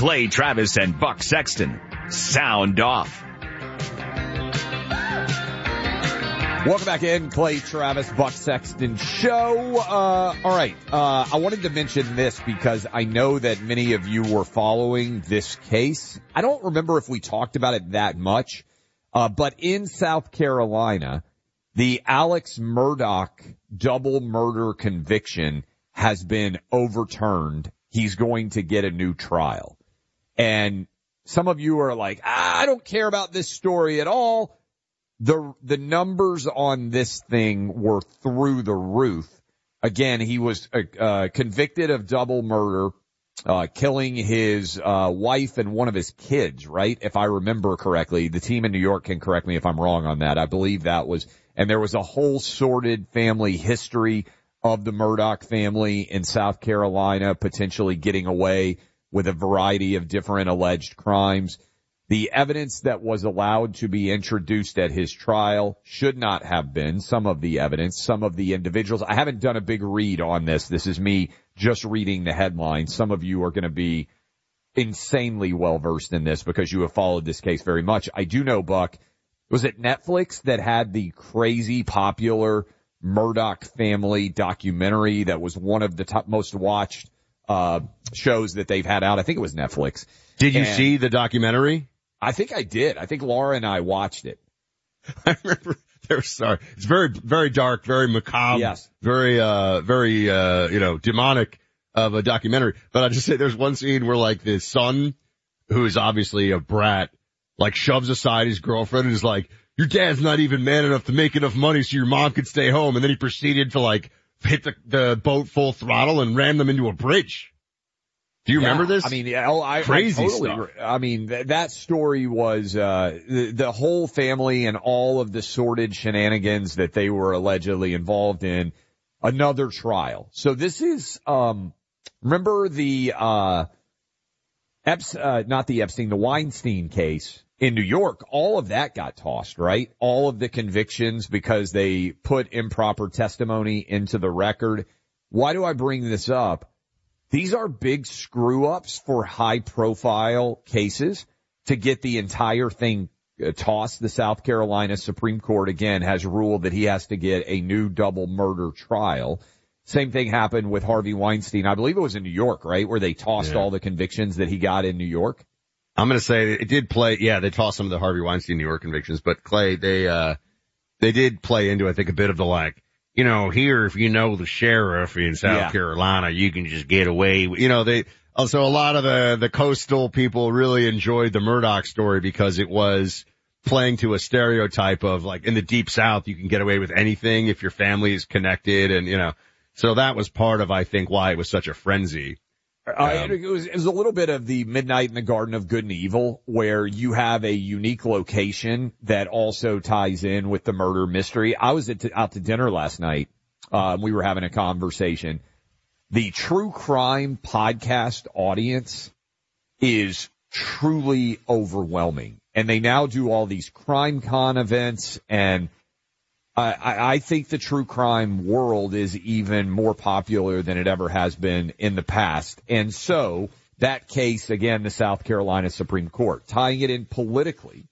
Clay Travis and Buck Sexton. Sound off. Welcome back in, Clay Travis, Buck Sexton Show. All right. I wanted to mention this because I know that many of you were following this case. I don't remember if we talked about it that much, but in South Carolina, the Alex Murdaugh double murder conviction has been overturned. He's going to get a new trial. And some of you are like, I don't care about this story at all. The numbers on this thing were through the roof. Again, he was convicted of double murder, killing his wife and one of his kids, right? If I remember correctly. The team in New York can correct me if I'm wrong on that. I believe that was, and there was a whole sordid family history of the Murdaugh family in South Carolina, potentially getting away with a variety of different alleged crimes. The evidence that was allowed to be introduced at his trial should not have been. Some of the evidence, some of the individuals. I haven't done a big read on this. This is me just reading the headlines. Some of you are going to be insanely well versed in this because you have followed this case very much. I do know, Buck, was it Netflix that had the crazy popular Murdaugh family documentary that was one of the top most watched shows that they've had out? I think it was Netflix. Did you see the documentary? I think I did. I think Laura and I watched it. I remember. Sorry. It's very, very dark, very macabre. Yes. Very, demonic of a documentary. But I just say there's one scene where like the son, who is obviously a brat, like shoves aside his girlfriend and is like, your dad's not even man enough to make enough money so your mom could stay home. And then he proceeded to like hit the boat full throttle and ram them into a bridge. Do you remember this? I mean, crazy I totally, stuff. I mean, that story was, the whole family and all of the sordid shenanigans that they were allegedly involved in, another trial. So this is, remember the, the Weinstein case in New York, all of that got tossed, right? All of the convictions because they put improper testimony into the record. Why do I bring this up? These are big screw-ups for high-profile cases to get the entire thing tossed. The South Carolina Supreme Court, again, has ruled that he has to get a new double murder trial. Same thing happened with Harvey Weinstein. I believe it was in New York, right, where they tossed all the convictions that he got in New York. I'm going to say it did play. Yeah, they tossed some of the Harvey Weinstein New York convictions, but Clay, they did play into, I think, a bit of the like, you know, here, if you know the sheriff in South Carolina, you can just get away. You know, so a lot of the coastal people really enjoyed the Murdaugh story because it was playing to a stereotype of like in the deep South, you can get away with anything if your family is connected. And, you know, so that was part of, I think, why it was such a frenzy. It was a little bit of the Midnight in the Garden of Good and Evil, where you have a unique location that also ties in with the murder mystery. I was out to dinner last night. We were having a conversation. The true crime podcast audience is truly overwhelming. And they now do all these crime con events, and I think the true crime world is even more popular than it ever has been in the past. And so that case, again, the South Carolina Supreme Court, tying it in politically,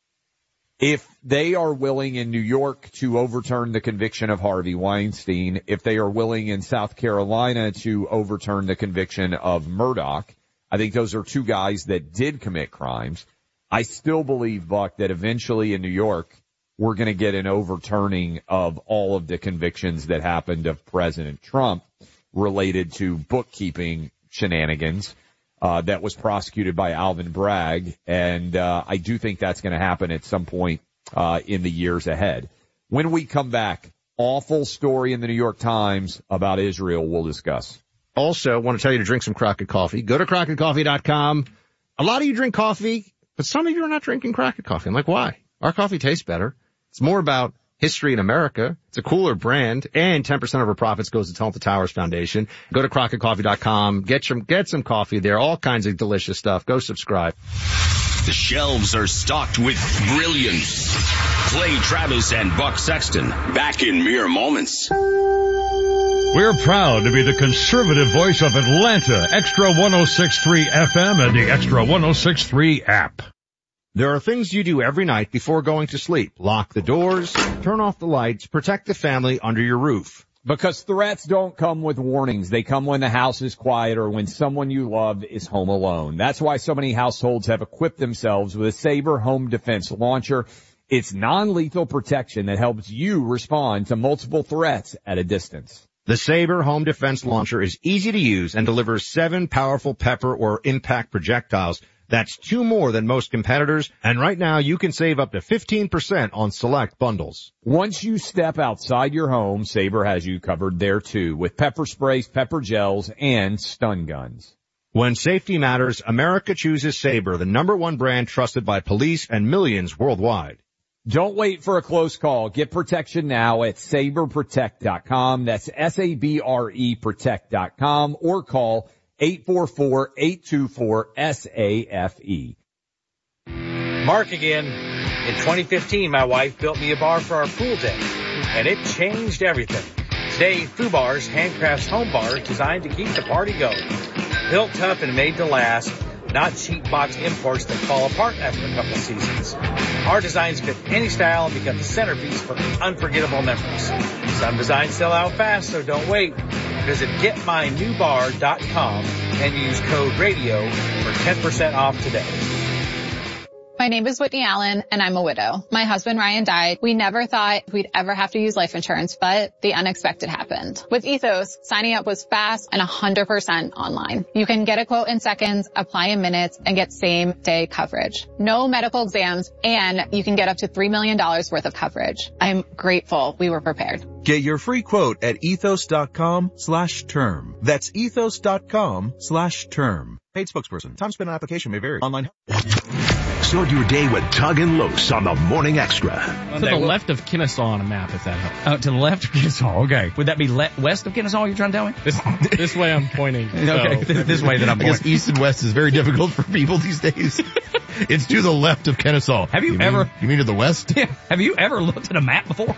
if they are willing in New York to overturn the conviction of Harvey Weinstein, if they are willing in South Carolina to overturn the conviction of Murdaugh, I think those are two guys that did commit crimes. I still believe, Buck, that eventually in New York, we're going to get an overturning of all of the convictions that happened of President Trump related to bookkeeping shenanigans that was prosecuted by Alvin Bragg. And I do think that's going to happen at some point in the years ahead. When we come back, awful story in the New York Times about Israel we'll discuss. Also, I want to tell you to drink some Crockett coffee. Go to CrockettCoffee.com. A lot of you drink coffee, but some of you are not drinking Crockett coffee. I'm like, why? Our coffee tastes better. It's more about history in America. It's a cooler brand, and 10% of our profits goes to Tulsa Towers Foundation. Go to CrockettCoffee.com, get some coffee there, all kinds of delicious stuff. Go subscribe. The shelves are stocked with brilliance. Clay Travis and Buck Sexton, back in mere moments. We're proud to be the conservative voice of Atlanta, Extra 106.3 FM and the Extra 106.3 app. There are things you do every night before going to sleep. Lock the doors, turn off the lights, protect the family under your roof. Because threats don't come with warnings. They come when the house is quiet or when someone you love is home alone. That's why so many households have equipped themselves with a Sabre home defense launcher. It's non-lethal protection that helps you respond to multiple threats at a distance. The Sabre home defense launcher is easy to use and delivers 7 powerful pepper or impact projectiles. That's 2 more than most competitors, and right now you can save up to 15% on select bundles. Once you step outside your home, Sabre has you covered there too, with pepper sprays, pepper gels, and stun guns. When safety matters, America chooses Sabre, the #1 brand trusted by police and millions worldwide. Don't wait for a close call. Get protection now at SabreProtect.com. That's SABRE Protect.com, or call 844-824-SAFE. Mark again. In 2015, my wife built me a bar for our pool deck, and it changed everything. Today, FUBAR's handcrafts home bar is designed to keep the party going. Built tough and made to last, not cheap box imports that fall apart after a couple seasons. Our designs fit any style and become the centerpiece for unforgettable memories. Some designs sell out fast, so don't wait. Visit GetMyNewBar.com and use code RADIO for 10% off today. My name is Whitney Allen, and I'm a widow. My husband, Ryan, died. We never thought we'd ever have to use life insurance, but the unexpected happened. With Ethos, signing up was fast and 100% online. You can get a quote in seconds, apply in minutes, and get same-day coverage. No medical exams, and you can get up to $3 million worth of coverage. I'm grateful we were prepared. Get your free quote at ethos.com/term. That's ethos.com/term. Paid spokesperson. Time spent on application may vary. Online. Start your day with Tug and Los on the Morning Extra. To the left of Kennesaw on a map, if that helps. To the left of Kennesaw, okay. Would that be west of Kennesaw you're trying to tell me? This way I'm pointing. So. Okay, this way that I'm pointing. I guess east and west is very difficult for people these days. It's to the left of Kennesaw. Have you ever... You mean to the west? Yeah. Have you ever looked at a map before?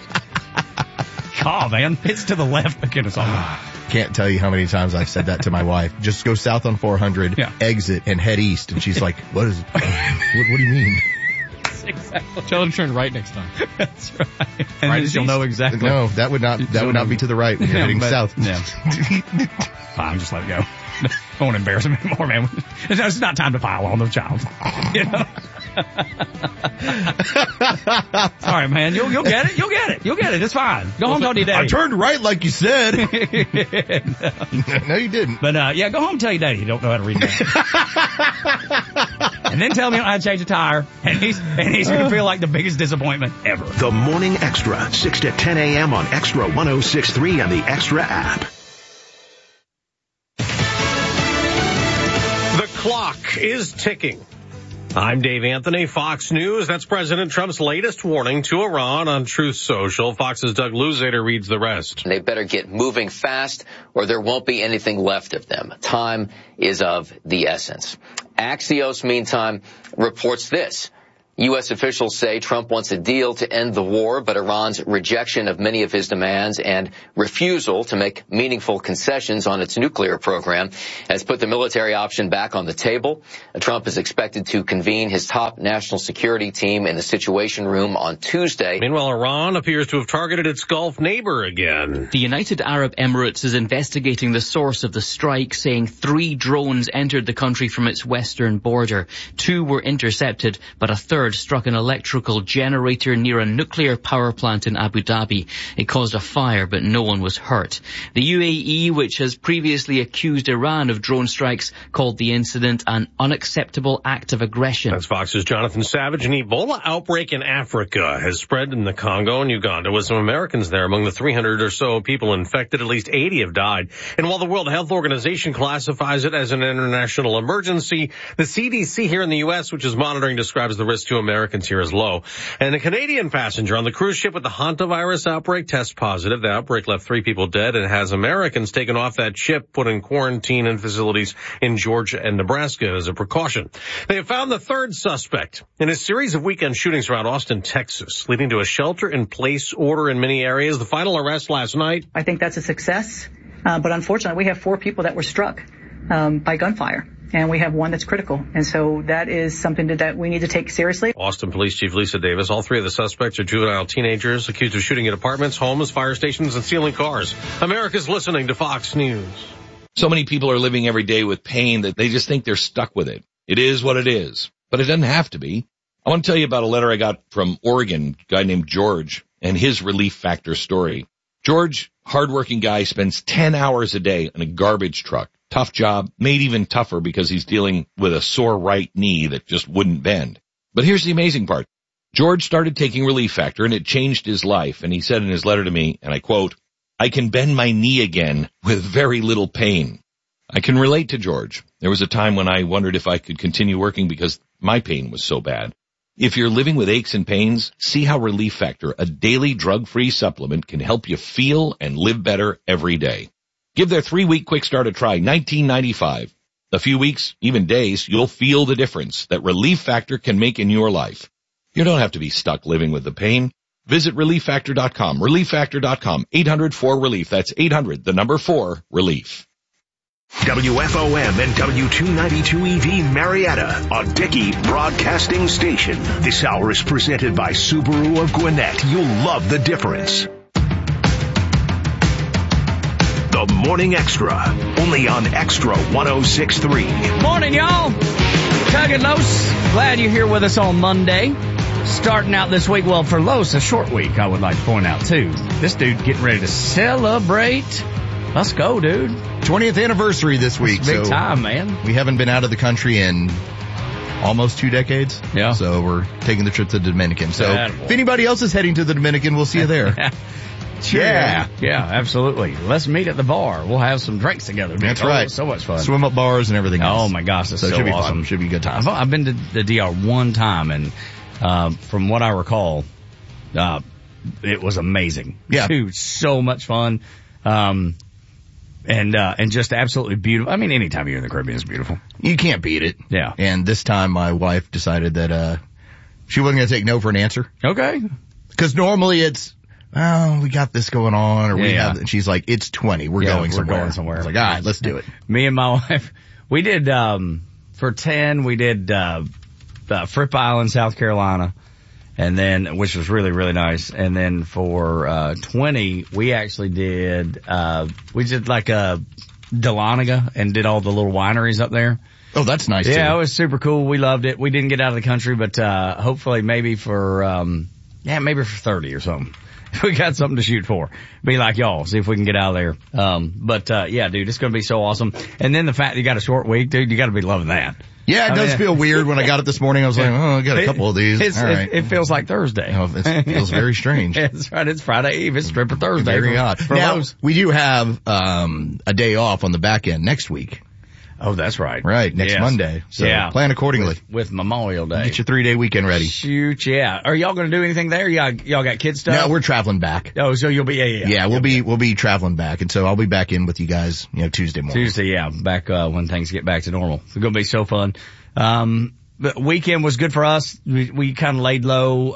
God, man. It's to the left of Kennesaw. Can't tell you how many times I've said that to my wife. Just go south on 400, exit, and head east. And she's like, what do you mean? Exactly. Tell her to turn right next time. That's right. And right, she'll know exactly. No, that would not be to the right when you're heading south. Yeah. Fine, just let it go. I won't embarrass him anymore, man. It's not time to pile on the child. You know? Sorry, man. You'll get it. You'll get it. You'll get it. It's fine. Go home, tell your daddy. I turned right like you said. No, you didn't. But, yeah, go home and tell your daddy you don't know how to read maps. And then tell him you don't know how to change a tire. And he's going to feel like the biggest disappointment ever. The Morning Extra, 6 to 10 a.m. on Extra 106.3 and the Extra app. The clock is ticking. I'm Dave Anthony, Fox News. That's President Trump's latest warning to Iran on Truth Social. Fox's Doug Luzader reads the rest. They better get moving fast or there won't be anything left of them. Time is of the essence. Axios, meantime, reports this. U.S. officials say Trump wants a deal to end the war, but Iran's rejection of many of his demands and refusal to make meaningful concessions on its nuclear program has put the military option back on the table. Trump is expected to convene his top national security team in the Situation Room on Tuesday. Meanwhile, Iran appears to have targeted its Gulf neighbor again. The United Arab Emirates is investigating the source of the strike, saying 3 drones entered the country from its western border. 2 were intercepted, but a third struck an electrical generator near a nuclear power plant in Abu Dhabi. It caused a fire, but no one was hurt. The UAE, which has previously accused Iran of drone strikes, called the incident an unacceptable act of aggression. That's Fox's Jonathan Savage. An Ebola outbreak in Africa has spread in the Congo and Uganda, with some Americans there. Among the 300 or so people infected, at least 80 have died. And while the World Health Organization classifies it as an international emergency, the CDC here in the U.S., which is monitoring, describes the risk to to Americans here is low. And a Canadian passenger on the cruise ship with the hantavirus outbreak tests positive. The outbreak left 3 people dead and has Americans taken off that ship, put in quarantine in facilities in Georgia and Nebraska as a precaution. They have found the 3rd suspect in a series of weekend shootings around Austin, Texas, leading to a shelter-in-place order in many areas. The final arrest last night. I think that's a success, but unfortunately, we have 4 people that were struck by gunfire. And we have 1 that's critical. And so that is something that we need to take seriously. Austin Police Chief Lisa Davis. All 3 of the suspects are juvenile teenagers accused of shooting at apartments, homes, fire stations, and stealing cars. America's listening to Fox News. So many people are living every day with pain that they just think they're stuck with it. It is what it is, but it doesn't have to be. I want to tell you about a letter I got from Oregon, a guy named George, and his Relief Factor story. George, hardworking guy, spends 10 hours a day on a garbage truck. Tough job, made even tougher because he's dealing with a sore right knee that just wouldn't bend. But here's the amazing part. George started taking Relief Factor and it changed his life. And he said in his letter to me, and I quote, "I can bend my knee again with very little pain." I can relate to George. There was a time when I wondered if I could continue working because my pain was so bad. If you're living with aches and pains, see how Relief Factor, a daily drug-free supplement, can help you feel and live better every day. Give their 3-week quick start a try, $19.95. A few weeks, even days, you'll feel the difference that Relief Factor can make in your life. You don't have to be stuck living with the pain. Visit ReliefFactor.com, ReliefFactor.com, 800-4-RELIEF. That's 800-4-RELIEF. WFOM and W292EV Marietta, a Dickey broadcasting station. This hour is presented by Subaru of Gwinnett. You'll love the difference. The Morning Extra, only on Extra 106.3. Morning, y'all. Tug and Los, glad you're here with us on Monday. Starting out this week, well, for Los, a short week, I would like to point out, too. This dude getting ready to celebrate. Let's go, dude. 20th anniversary this week. Big time, man. We haven't been out of the country in almost 2 decades. Yeah. So we're taking the trip to the Dominican. So if anybody else is heading to the Dominican, we'll see you there. Sure. Yeah, absolutely. Let's meet at the bar. We'll have some drinks together. That's right. So much fun. Swim up bars and everything else. Oh my gosh, it's so it should be awesome. fun. Should be a good time. I've been to the DR one time, and from what I recall, it was amazing. Yeah. Dude, so much fun. And just absolutely beautiful. I mean, anytime you're in the Caribbean is beautiful. You can't beat it. Yeah. And this time my wife decided that, she wasn't going to take no for an answer. Okay. Cause normally it's, oh, we got this going on, or we have, and she's like, it's 20. We're going somewhere. I was like, all right, let's do it. Me and my wife, we did, for 10, we did, Fripp Island, South Carolina. And then, which was really, really nice. And then for, 20, we actually did, we did like a Dahlonega and did all the little wineries up there. Oh, that's nice. Yeah, too. It was super cool. We loved it. We didn't get out of the country, but, hopefully maybe for, maybe for 30 or something. We got something to shoot for. Be like y'all, see if we can get out of there. Yeah, dude, it's going to be so awesome. And then the fact that you got a short week, dude, you got to be loving that. Yeah, it does feel weird. When I got it this morning, I was like, oh, I got a couple of these. All right. It feels like Thursday. Oh, it feels very strange. That's right. It's Friday Eve. It's Stripper Thursday. Very odd. Now, we do have, a day off on the back end next week. Oh, that's right. Right, next Monday. So plan accordingly. With Memorial Day. Get your 3-day weekend ready. Shoot, yeah. Are y'all going to do anything there? Y'all got kids stuff? No, we're traveling back. Oh, so you'll be, Yeah, we'll be traveling back. And so I'll be back in with you guys, Tuesday morning. Tuesday, yeah. Back, when things get back to normal. It's going to be so fun. The weekend was good for us. We kind of laid low,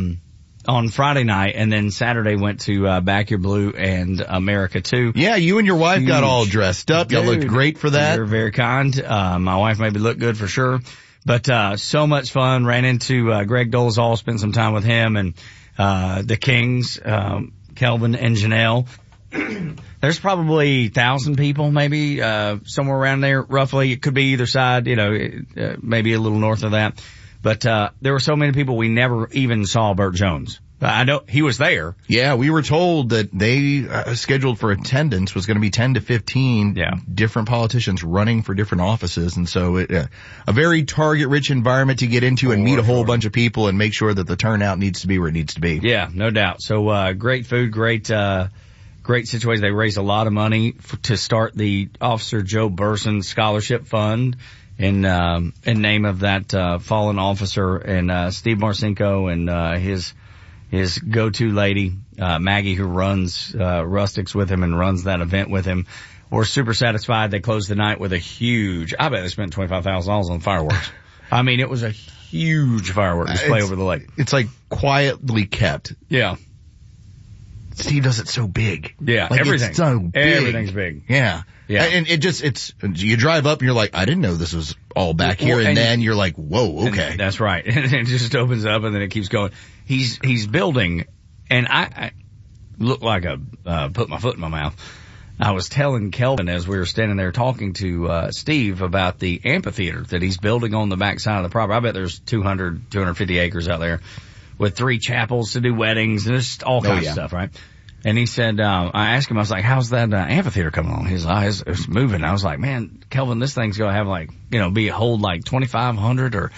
on Friday night, and then Saturday went to Back Your Blue and America 2. Yeah, you and your wife got all dressed up. Y'all looked great for that. You're very kind. My wife made me look good for sure. But so much fun. Ran into Greg Dolezal, spent some time with him, and the Kings, Kelvin and Janelle. There's probably 1,000 people, maybe somewhere around there, roughly. It could be either side, maybe a little north of that. But there were so many people we never even saw Burt Jones. I know he was there. Yeah, we were told that they scheduled for attendance was going to be 10 to 15 different politicians running for different offices. And so a very target-rich environment to get into and meet a whole bunch of people and make sure that the turnout needs to be where it needs to be. Yeah, no doubt. So great food, great situation. They raised a lot of money to start the Officer Joe Burson Scholarship Fund. in name of that fallen officer, and Steve Marcinko and his go-to lady, Maggie, who runs Rustics with him and runs that event with him. We're super satisfied. They closed the night with a huge, I bet they spent $25,000 on fireworks. I mean, it was a huge firework display over the lake. It's like quietly kept. Yeah. Steve does it so big. Yeah, like everything. It's so big. Everything's big. Yeah. Yeah. And you drive up and you're like, I didn't know this was all back here. And then you're like, whoa, okay. That's right. And it just opens up and then it keeps going. He's building, and I look like put my foot in my mouth. I was telling Kelvin as we were standing there talking to Steve about the amphitheater that he's building on the backside of the property. I bet there's 250 acres out there with 3 chapels to do weddings and there's all kinds of stuff, right? And he said, I asked him, I was like, how's that amphitheater coming along? He's like, it's moving. I was like, man, Kelvin, this thing's going to have hold like 2,500 or,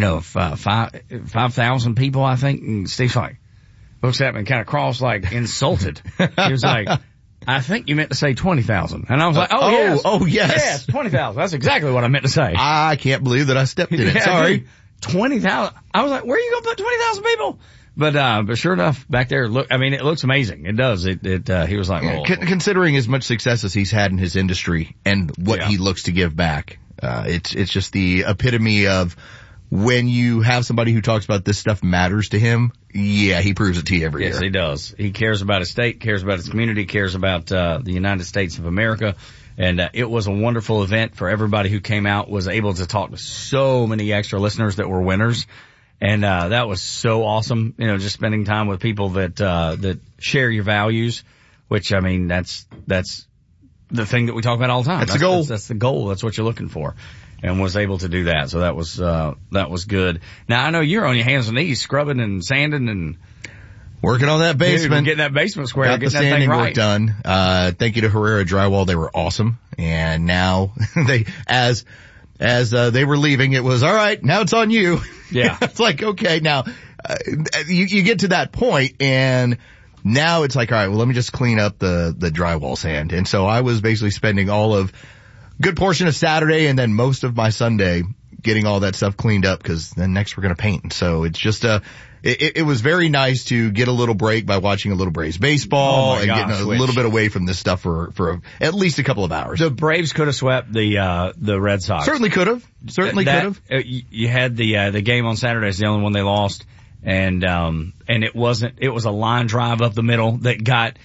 5,000 people, I think. And Steve's like, looks at me and kind of crossed like insulted. He was like, I think you meant to say 20,000. And I was like, yes. Oh, yes. Yes, 20,000. That's exactly what I meant to say. I can't believe that I stepped in it. Sorry. 20,000. I was like, where are you going to put 20,000 people? But sure enough, back there, it looks amazing. It does. He was like, well, considering as much success as he's had in his industry and what he looks to give back, it's just the epitome of when you have somebody who talks about this stuff matters to him. Yeah, he proves it to you every year. Yes, he does. He cares about his state, cares about his community, cares about the United States of America. And it was a wonderful event for everybody who came out, was able to talk to so many extra listeners that were winners. And that was so awesome, just spending time with people that share your values, which, I mean, that's the thing that we talk about all the time. That's the goal. That's the goal. That's what you're looking for. And was able to do that. So that was good. Now I know you're on your hands and knees scrubbing and sanding and working on that basement. Getting that basement square. Got the sanding work done. Thank you to Herrera Drywall. They were awesome. And now as they were leaving, it was all right. Now it's on you. Yeah. It's like, okay, now, you get to that point and now it's like, all right, well, let me just clean up the drywall sand. And so I was basically spending good portion of Saturday and then most of my Sunday getting all that stuff cleaned up because then next we're going to paint. And so it's just, it was very nice to get a little break by watching a little Braves baseball and getting a little bit away from this stuff for at least a couple of hours. The Braves could have swept the Red Sox. Certainly could have. You had the game on Saturday is the only one they lost. And it was a line drive up the middle that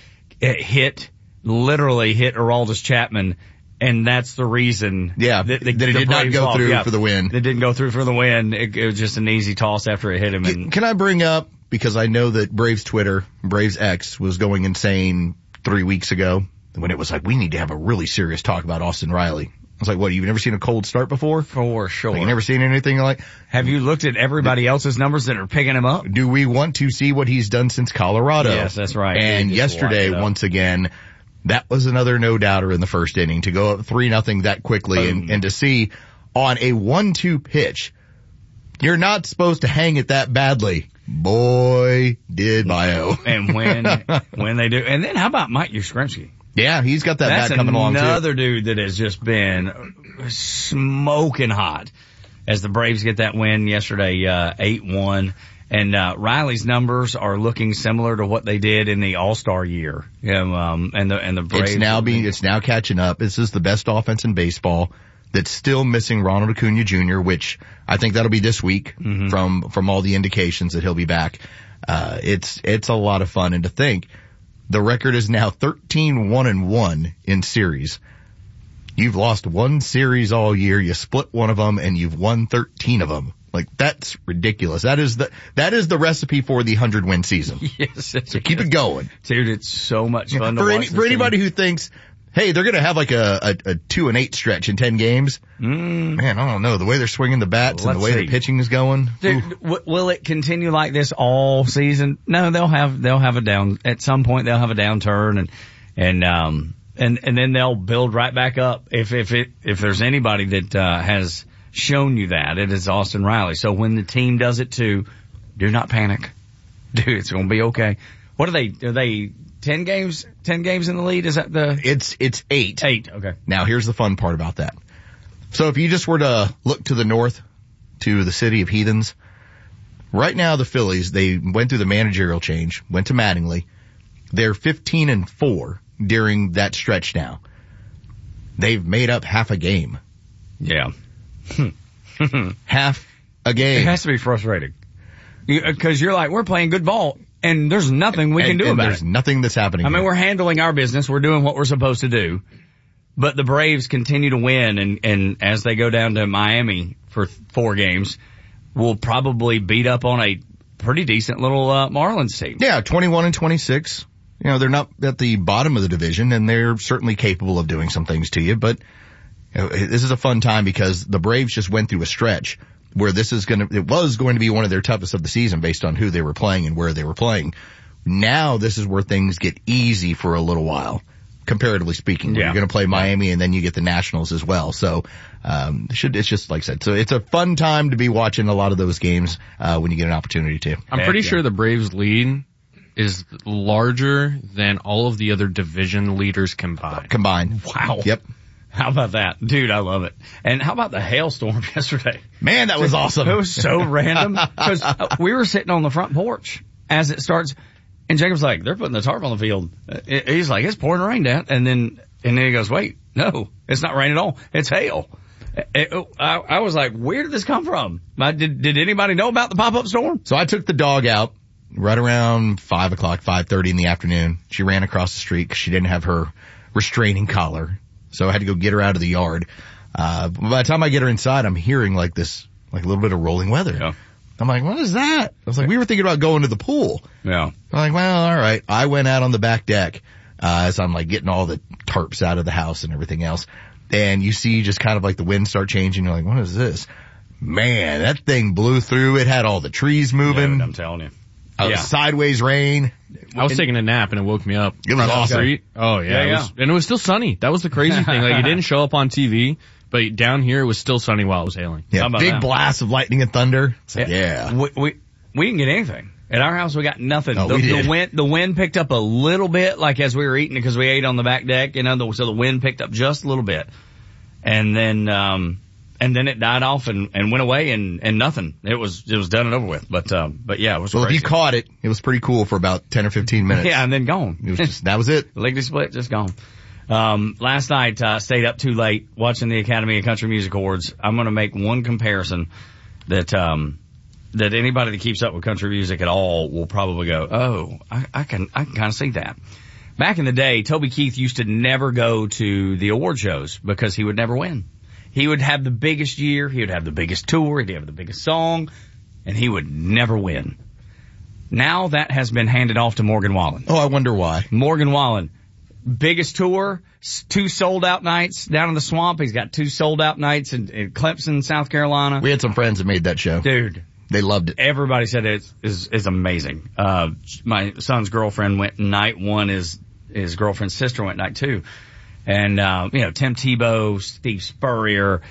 literally hit Aroldis Chapman. And that's the reason. Yeah. That it did not go through for the win. It didn't go through for the win. It was just an easy toss after it hit him. Can I bring up, because I know that Braves Twitter, Braves X was going insane 3 weeks ago when it was like, we need to have a really serious talk about Austin Riley. I was like, what, you've never seen a cold start before? For sure. You've never seen anything like? Have you looked at everybody else's numbers that are picking him up? Do we want to see what he's done since Colorado? Yes, that's right. And yesterday, once again, that was another no-doubter in the first inning to go up 3-0 that quickly and to see on a 1-2 pitch, you're not supposed to hang it that badly. Boy, did Bio. And when they do. And then how about Mike Yastrzemski? Yeah, he's got that bat coming along too. That's another dude that has just been smoking hot as the Braves get that win yesterday, 8-1. And Riley's numbers are looking similar to what they did in the All-Star year. And the Braves. It's now catching up. This is the best offense in baseball that's still missing Ronald Acuna Jr., which I think that'll be this week from all the indications that he'll be back. It's a lot of fun. And to think the record is now 13-1-1 in series. You've lost one series all year. You split one of them and you've won 13 of them. Like, that's ridiculous. That is the recipe for the 100-win season. Yes. So keep it going. Dude, it's so much fun to watch. For anybody who thinks, hey, they're going to have like a 2-8 stretch in 10 games. Man, I don't know. The way they're swinging the bats and the way the pitching is going. Dude, will it continue like this all season? No, they'll have at some point they'll have a downturn and then they'll build right back up. If there's anybody that, has shown you that, it is Austin Riley. So when the team does it too, do not panic. Dude, it's going to be okay. What are they 10 games in the lead? Is that it's 8. 8. Okay. Now here's the fun part about that. So if you just were to look to the north, to the city of heathens, right now the Phillies, they went through the managerial change, went to Mattingly. They're 15-4 during that stretch now. They've made up half a game. Yeah. Half a game. It has to be frustrating. Because you're like, we're playing good ball, and there's nothing we can do about it. There's nothing that's happening. I mean, we're handling our business. We're doing what we're supposed to do. But the Braves continue to win, and as they go down to Miami for 4 games, will probably beat up on a pretty decent little Marlins team. Yeah, 21-26. You know, they're not at the bottom of the division, and they're certainly capable of doing some things to you. But you know, this is a fun time because the Braves just went through a stretch where it was going to be one of their toughest of the season based on who they were playing and where they were playing. Now this is where things get easy for a little while, comparatively speaking. Yeah. You're going to play Miami and then you get the Nationals as well. So, it's just like I said. So it's a fun time to be watching a lot of those games, when you get an opportunity to. I'm pretty sure the Braves lead is larger than all of the other division leaders combined. Wow. Yep. How about that? Dude, I love it. And how about the hailstorm yesterday? Man, that was awesome. It was so random because we were sitting on the front porch as it starts, and Jacob's like, they're putting the tarp on the field. He's like, it's pouring rain down. And then he goes, wait, no, it's not rain at all. It's hail. I was like, where did this come from? Did anybody know about the pop-up storm? So I took the dog out right around 5:30 in the afternoon. She ran across the street because she didn't have her restraining collar. So I had to go get her out of the yard. By the time I get her inside, I'm hearing like a little bit of rolling weather. Yeah. I'm like, what is that? I was like, we were thinking about going to the pool. Yeah. I'm like, well, all right. I went out on the back deck, as I'm like getting all the tarps out of the house and everything else. And you see just kind of like the wind start changing. You're like, what is this? Man, that thing blew through. It had all the trees moving. Yeah, I'm telling you. Sideways rain. I was taking a nap and it woke me up. It was awesome. Oh yeah. And it was still sunny. That was the crazy thing. Like it didn't show up on TV, but down here it was still sunny while it was hailing. Yeah, big blast of lightning and thunder. It's like, We didn't get anything. At our house we got nothing. No, the wind picked up a little bit, like as we were eating because we ate on the back deck, so the wind picked up just a little bit. And then it died off and went away and nothing. It was done and over with. But yeah, it was well, crazy. if you caught it, it was pretty cool for about 10 or 15 minutes. Yeah, and then gone. That was it. Lickety split, just gone. Last night, stayed up too late watching the Academy of Country Music Awards. I'm going to make one comparison that anybody that keeps up with country music at all will probably go, oh, I can kind of see that. Back in the day, Toby Keith used to never go to the award shows because he would never win. He would have the biggest year, he would have the biggest tour, he'd have the biggest song, and he would never win. Now that has been handed off to Morgan Wallen. Oh, I wonder why. Morgan Wallen, biggest tour, 2 sold-out nights down in the swamp. He's got 2 sold-out nights in Clemson, South Carolina. We had some friends that made that show. Dude. They loved it. Everybody said it is amazing. My son's girlfriend went night 1, his girlfriend's sister went night 2. And, Tim Tebow, Steve Spurrier,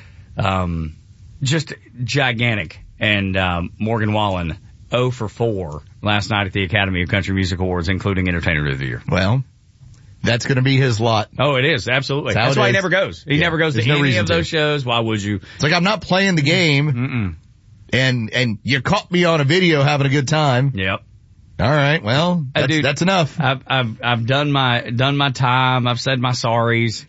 just gigantic. And, Morgan Wallen, 0 for 4 last night at the Academy of Country Music Awards, including Entertainer of the Year. Well, that's going to be his lot. Oh, it is. Absolutely. That's why he never goes. He never goes to any of those shows. Why would you? It's like, I'm not playing the game. And you caught me on a video having a good time. Yep. All right. Well, that's enough. I've done my time. I've said my sorries.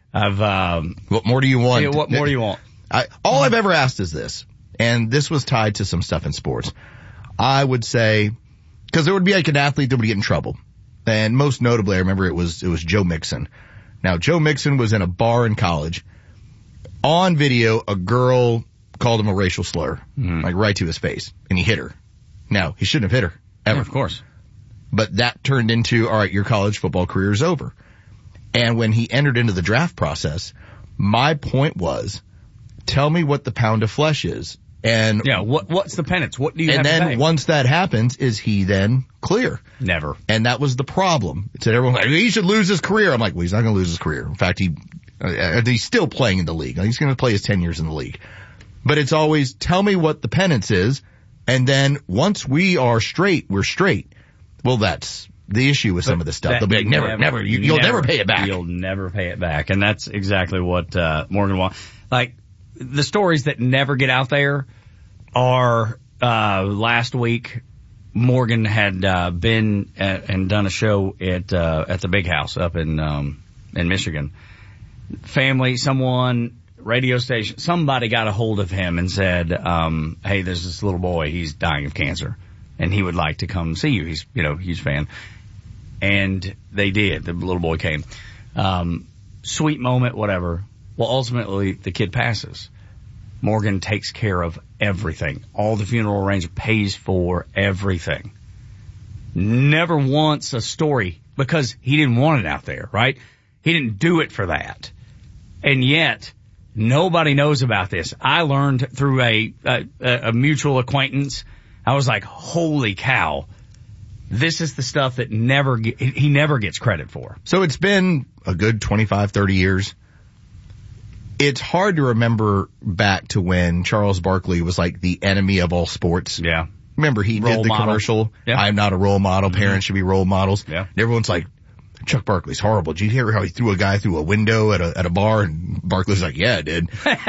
What more do you want? Yeah, what more do you want? All I've ever asked is this, and this was tied to some stuff in sports. I would say, because there would be like an athlete that would get in trouble. And most notably, I remember it was Joe Mixon. Now, Joe Mixon was in a bar in college. On video, a girl called him a racial slur, like right to his face, and he hit her. Now, he shouldn't have hit her, ever. Yeah, of course. But that turned into, all right, your college football career is over. And when he entered into the draft process, my point was, tell me what the pound of flesh is. And yeah, what's the penance? What do you have to pay? And then once that happens, is he then clear? Never. And that was the problem. It said everyone, he should lose his career. I'm like, well, he's not going to lose his career. In fact, he's still playing in the league. He's going to play his 10 years in the league. But it's always, tell me what the penance is. And then once we are straight, we're straight. Well, that's the issue with some of this stuff. They'll be like, never, you'll never pay it back. You'll never pay it back. And that's exactly what, Morgan Wallen, like, the stories that never get out there are, last week, Morgan had, been and done a show at the Big House up in Michigan. Family, someone, radio station, somebody got a hold of him and said, hey, there's this little boy, he's dying of cancer, and he would like to come see you. He's, huge fan. And they did. The little boy came. Sweet moment, whatever. Well, ultimately, the kid passes. Morgan takes care of everything. All the funeral arrangement, pays for everything. Never once a story, because he didn't want it out there, right? He didn't do it for that. And yet, nobody knows about this. I learned through a mutual acquaintance. I was like, holy cow. This is the stuff that he never gets credit for. So it's been a good 25, 30 years. It's hard to remember back to when Charles Barkley was like the enemy of all sports. Yeah. Remember, he did the commercial, I'm not a role model, parents should be role models. Yeah. And everyone's like, Chuck Barkley's horrible. Did you hear how he threw a guy through a window at a bar? And Barkley's like, yeah, I did.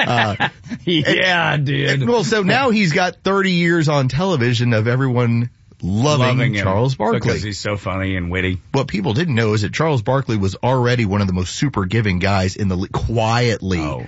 Yeah, I did. Well, so now he's got 30 years on television of everyone loving Charles Barkley. Because he's so funny and witty. What people didn't know is that Charles Barkley was already one of the most super giving guys in the league, quietly. Oh,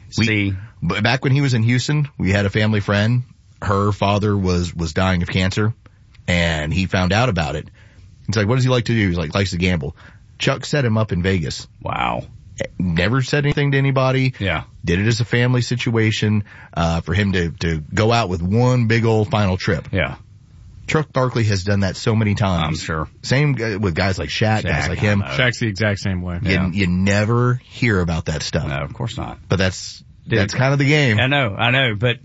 back when he was in Houston, we had a family friend. Her father was dying of cancer, and he found out about it. He's like, what does he like to do? He's like, likes to gamble. Chuck set him up in Vegas. Wow. Never said anything to anybody. Yeah. Did it as a family situation, for him to go out with one big old final trip. Yeah. Chuck Barkley has done that so many times. I'm sure. Same with guys like Shaq, guys like him. Shaq's the exact same way. You never hear about that stuff. No, of course not. But that's kind of the game. I know. But,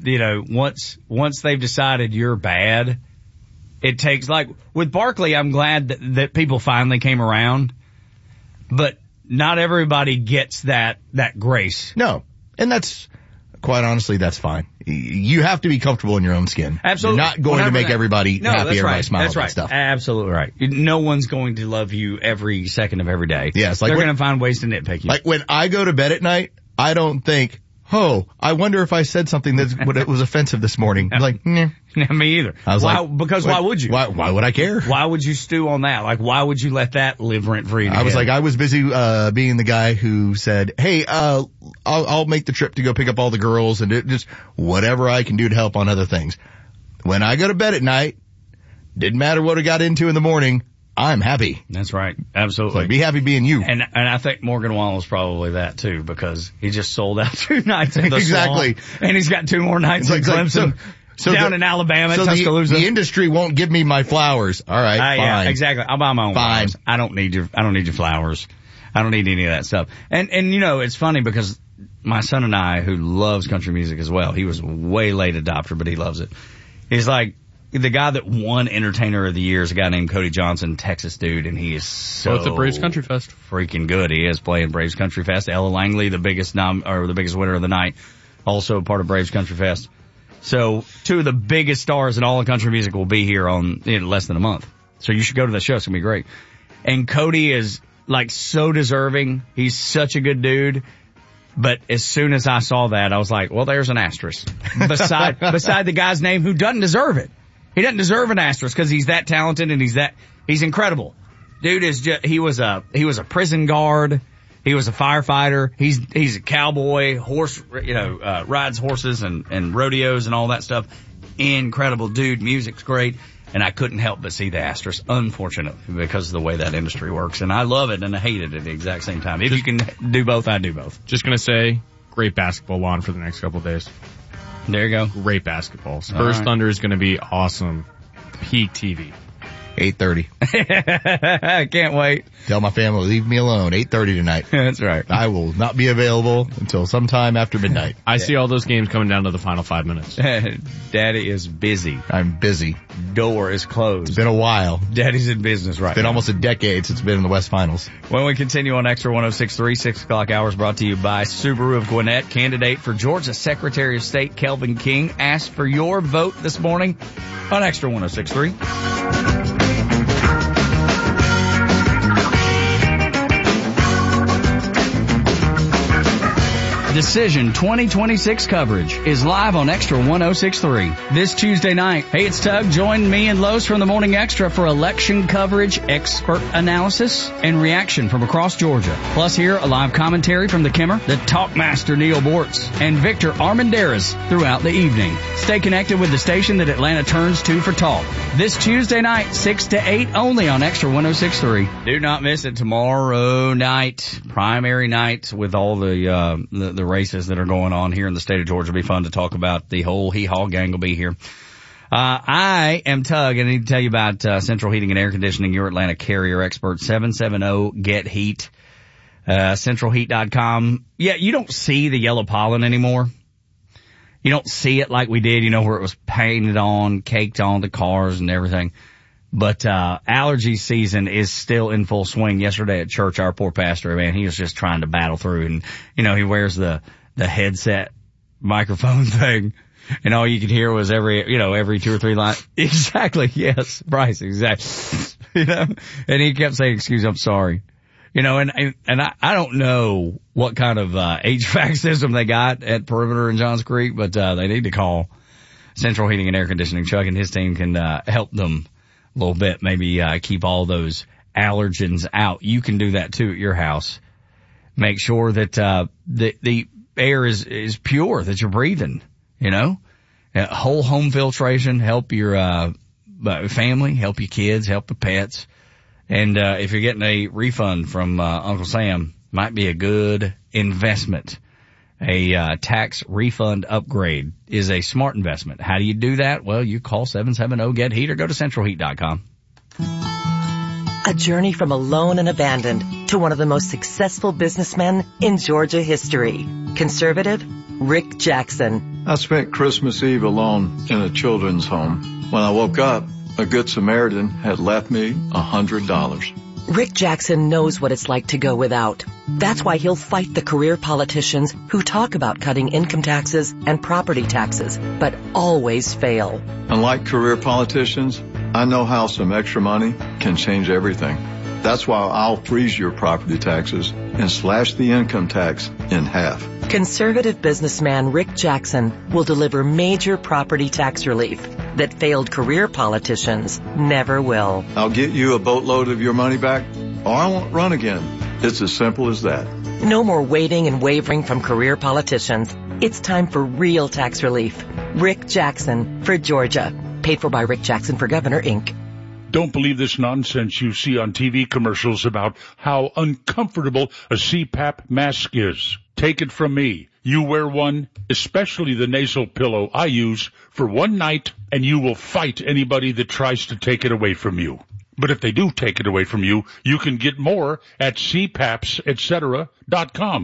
once they've decided you're bad, it takes, like, with Barkley, I'm glad that people finally came around. But not everybody gets that grace. No. And that's, quite honestly, that's fine. You have to be comfortable in your own skin. Absolutely. You're not going to make everybody happy, everybody smile that's right. stuff. Absolutely right. No one's going to love you every second of every day. Yes. Like they're going to find ways to nitpick you. Like when I go to bed at night, I don't think, oh, I wonder if I said something that was offensive this morning. I'm like, nah. Me either. I was why would you? Why would I care? Why would you stew on that? Like, why would you let that live rent free? I was like, I was busy, being the guy who said, hey, I'll make the trip to go pick up all the girls and just whatever I can do to help on other things. When I go to bed at night, didn't matter what I got into in the morning, I'm happy. That's right. Absolutely. So be happy being you. And I think Morgan Wallen's probably that too, because he just sold out 2 nights in the Exactly. Swamp, and he's got 2 more nights in Clemson. So down in Alabama, Tuscaloosa. The industry won't give me my flowers. All right, fine. Yeah, exactly. I'll buy my own fine. flowers. I don't need your flowers. I don't need any of that stuff. And it's funny because my son and I, who loves country music as well, he was a way late adopter, but he loves it. He's like, the guy that won Entertainer of the Year is a guy named Cody Johnson, Texas dude, and he is so at the Braves Country Fest. Freaking good. He is playing Braves Country Fest. Ella Langley, the biggest winner of the night, also part of Braves Country Fest. So 2 of the biggest stars in all of country music will be here in less than a month. So you should go to the show. It's going to be great. And Cody is like so deserving. He's such a good dude. But as soon as I saw that, I was like, well, there's an asterisk beside the guy's name who doesn't deserve it. He doesn't deserve an asterisk because he's that talented and he's incredible. Dude he was a prison guard. He was a firefighter. He's a cowboy, rides horses and rodeos and all that stuff. Incredible dude. Music's great. And I couldn't help but see the asterisk, unfortunately, because of the way that industry works. And I love it and I hate it at the exact same time. If you can do both, I do both. Just gonna say, great basketball on for the next couple of days. There you go. Great basketball. Spurs Thunder is gonna be awesome. Peak TV. 8:30. I can't wait. Tell my family, leave me alone. 8:30 tonight. That's right. I will not be available until sometime after midnight. I see all those games coming down to the final 5 minutes. Daddy is busy. I'm busy. Door is closed. It's been a while. Daddy's in business right now. It's been almost a decade since it's been in the West Finals. When we continue on Extra 106.3, 6 o'clock hours brought to you by Subaru of Gwinnett. Candidate for Georgia Secretary of State Kelvin King asked for your vote this morning on Extra 106.3. Decision 2026 coverage is live on Extra 1063 this Tuesday night. Hey, it's Tug. Join me and Los from the Morning Extra for election coverage, expert analysis, and reaction from across Georgia. Plus hear a live commentary from the Kimmer, the Talkmaster Neil Bortz, and Victor Armanderas throughout the evening. Stay connected with the station that Atlanta turns to for talk. This Tuesday night, 6 to 8 only on Extra 1063. Do not miss it tomorrow night, primary night, with all the races that are going on here in the state of Georgia. It'll be fun to talk about. The whole hee-haw gang will be here. I am Tug, and I need to tell you about Central Heating and Air Conditioning, your Atlanta carrier expert, 770-GET-HEAT, centralheat.com. Yeah, you don't see the yellow pollen anymore. You don't see it like we did, where it was painted on, caked on the cars and everything. But allergy season is still in full swing. Yesterday at church, our poor pastor, man, he was just trying to battle through. And, he wears the headset microphone thing. And all you could hear was every 2 or 3 lines. Exactly, yes, Bryce, exactly. And he kept saying, excuse, I'm sorry. And I don't know what kind of HVAC system they got at Perimeter in Johns Creek, but they need to call Central Heating and Air Conditioning. Chuck and his team can help them a little bit, maybe keep all those allergens out. You can do that too at your house. Make sure that the air is pure, that you're breathing, whole home filtration, help your family, help your kids, help the pets. And if you're getting a refund from Uncle Sam, might be a good investment. A tax refund upgrade is a smart investment. How do you do that? Well, you call 770-GET-HEAT or go to centralheat.com. A journey from alone and abandoned to one of the most successful businessmen in Georgia history. Conservative Rick Jackson. I spent Christmas Eve alone in a children's home. When I woke up, a Good Samaritan had left me $100. Rick Jackson knows what it's like to go without. That's why he'll fight the career politicians who talk about cutting income taxes and property taxes, but always fail. Unlike career politicians, I know how some extra money can change everything. That's why I'll freeze your property taxes and slash the income tax in half. Conservative businessman Rick Jackson will deliver major property tax relief that failed career politicians never will. I'll get you a boatload of your money back, or I won't run again. It's as simple as that. No more waiting and wavering from career politicians. It's time for real tax relief. Rick Jackson for Georgia. Paid for by Rick Jackson for Governor, Inc. Don't believe this nonsense you see on TV commercials about how uncomfortable a CPAP mask is. Take it from me. You wear one, especially the nasal pillow I use, for one night, and you will fight anybody that tries to take it away from you. But if they do take it away from you, you can get more at cpapsetcetera.com,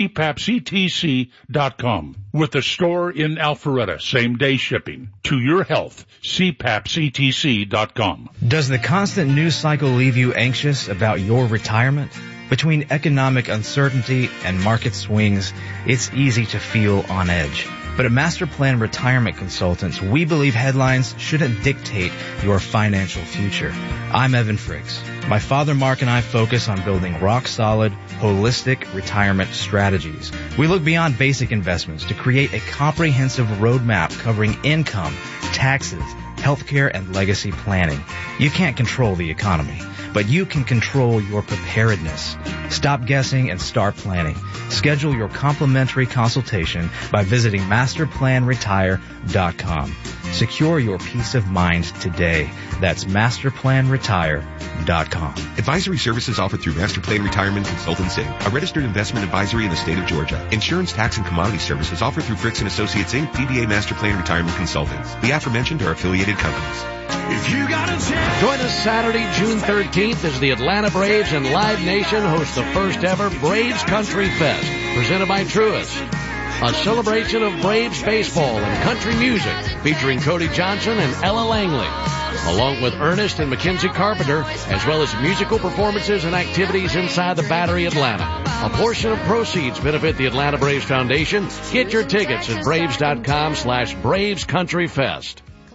cpapsetc.com, with a store in Alpharetta, same-day shipping. To your health, cpapsetc.com. Does the constant news cycle leave you anxious about your retirement? Between economic uncertainty and market swings, it's easy to feel on edge. But at Master Plan Retirement Consultants, we believe headlines shouldn't dictate your financial future. I'm Evan Fricks. My father Mark and I focus on building rock-solid, holistic retirement strategies. We look beyond basic investments to create a comprehensive roadmap covering income, taxes, healthcare, and legacy planning. You can't control the economy, but you can control your preparedness. Stop guessing and start planning. Schedule your complimentary consultation by visiting masterplanretire.com. Secure your peace of mind today. That's masterplanretire.com. Advisory services offered through Master Plan Retirement Consultants Inc., a registered investment advisory in the state of Georgia. Insurance, tax, and commodity services offered through Fricks & Associates Inc., DBA Master Plan Retirement Consultants. The aforementioned are affiliated companies. If you got a chance. Join us Saturday, June 13th as the Atlanta Braves and Live Nation host the first ever Braves Country Fest, presented by Truist. A celebration of Braves baseball and country music featuring Cody Johnson and Ella Langley, along with Ernest and Mackenzie Carpenter, as well as musical performances and activities inside the Battery Atlanta. A portion of proceeds benefit the Atlanta Braves Foundation. Get your tickets at braves.com/Braves Country Fest.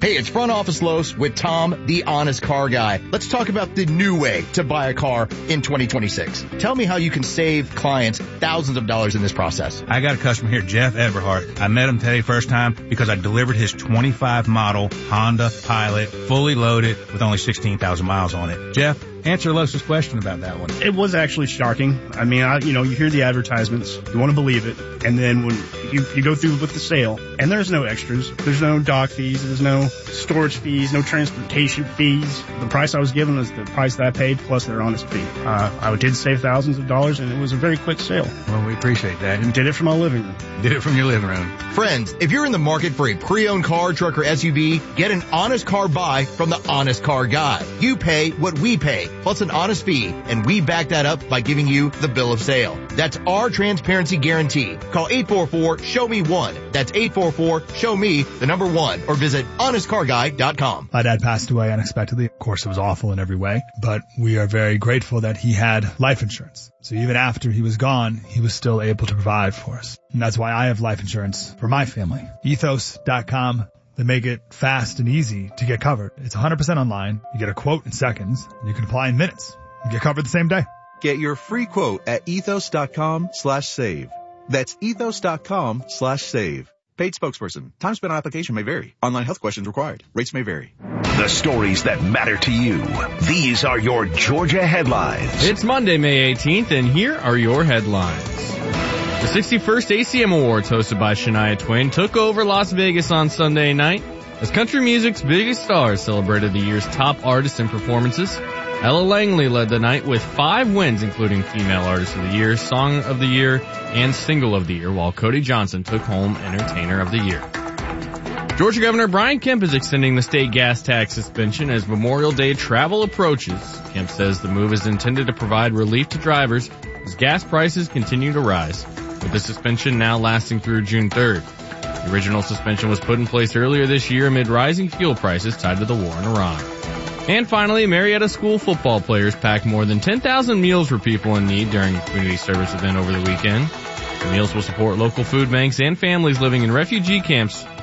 Hey, it's Front Office Los with Tom, the honest car guy. Let's talk about the new way to buy a car in 2026. Tell me how you can save clients thousands of dollars in this process. I got a customer here, Jeff Everhart. I met him today first time because I delivered his 25 model Honda Pilot, fully loaded with only 16,000 miles on it. Jeff, answer Los's question about that one. It was actually shocking. I mean, you hear the advertisements, you want to believe it, and then when you go through with the sale, and there's no extras, there's no dock fees, there's no storage fees, no transportation fees. The price I was given was the price that I paid plus their honest fee. I did save thousands of dollars, and it was a very quick sale. Well, we appreciate that. And did it from my living room. Did it from your living room. Friends, if you're in the market for a pre-owned car, truck, or SUV, get an honest car buy from the Honest Car Guy. You pay what we pay, plus an honest fee, and we back that up by giving you the bill of sale. That's our transparency guarantee. Call 844-SHOW-ME-1. That's 844-SHOW-ME-1, or visit honestcarguy.com. My dad passed away unexpectedly. Of course, it was awful in every way, but we are very grateful that he had life insurance. So even after he was gone, he was still able to provide for us. And that's why I have life insurance for my family. Ethos.com. They make it fast and easy to get covered. It's 100% online. You get a quote in seconds, and you can apply in minutes. You get covered the same day. Get your free quote at ethos.com/save. That's ethos.com/save. Paid spokesperson. Time spent on application may vary. Online health questions required. Rates may vary. The stories that matter to you. These are your Georgia headlines. It's Monday, May 18th, and here are your headlines. The 61st ACM Awards, hosted by Shania Twain, took over Las Vegas on Sunday night as country music's biggest stars celebrated the year's top artists and performances. Ella Langley led the night with 5 wins, including Female Artist of the Year, Song of the Year, and Single of the Year, while Cody Johnson took home Entertainer of the Year. Georgia Governor Brian Kemp is extending the state gas tax suspension as Memorial Day travel approaches. Kemp says the move is intended to provide relief to drivers as gas prices continue to rise, with the suspension now lasting through June 3rd. The original suspension was put in place earlier this year amid rising fuel prices tied to the war in Iran. And finally, Marietta school football players packed more than 10,000 meals for people in need during a community service event over the weekend. The meals will support local food banks and families living in refugee camps